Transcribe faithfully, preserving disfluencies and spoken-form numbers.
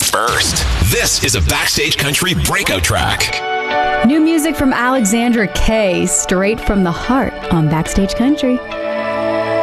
first. This is a Backstage Country breakout track. New music from Alexandra Kay, straight from the heart on Backstage Country.